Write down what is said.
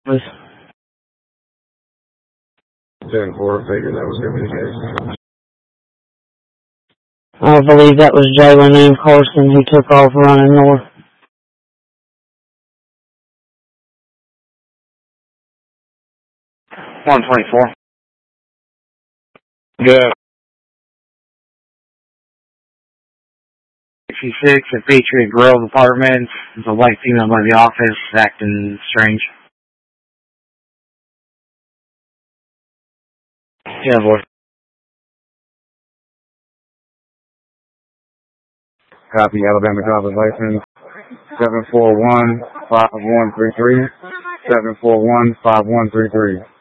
Was 10-4, figured that was going to be the case. I believe that was Jalen and Carson who took off running north. $124. Yeah. 66 at Patriot Grove Apartments. There's a white female by the office acting strange. Yeah, boy. Copy, Alabama driver's license. 741-5133. 741-5133.